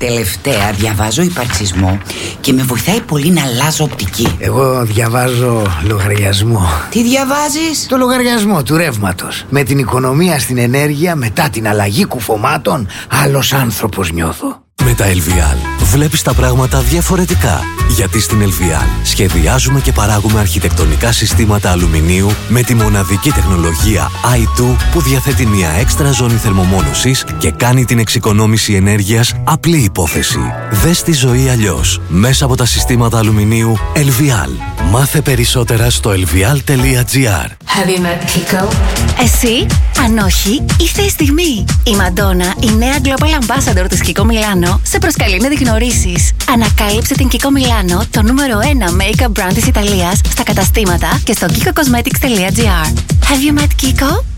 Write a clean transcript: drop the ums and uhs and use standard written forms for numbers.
τελευταία διαβάζω υπαρξισμό και με βοηθάει πολύ να αλλάζω οπτική. Εγώ διαβάζω λογαριασμό. Τι διαβάζεις? Το λογαριασμό του ρεύματος. Με την οικονομία στην ενέργεια, μετά την αλλαγή κουφωμάτων, άλλος άνθρωπος νιώθω. Με τα LVL βλέπεις τα πράγματα διαφορετικά. Γιατί στην LVL σχεδιάζουμε και παράγουμε αρχιτεκτονικά συστήματα αλουμινίου με τη μοναδική τεχνολογία i2 που διαθέτει μια έξτρα ζώνη θερμομόνωσης και κάνει την εξοικονόμηση ενέργειας απλή υπόθεση. Δες τη ζωή αλλιώς μέσα από τα συστήματα αλουμινίου LVL. Μάθε περισσότερα στο lvl.gr. Have you met Kiko? Εσύ? Αν όχι, ήρθε η στιγμή. Η Μαντόνα, η νέα Global Ambassador της Kiko Milano, σε προσκαλεί να τη γνωρίσεις. Ανακάλυψε την Kiko Milano, το νούμερο 1 make-up brand της Ιταλίας, στα καταστήματα και στο kikocosmetics.gr. Have you met Kiko?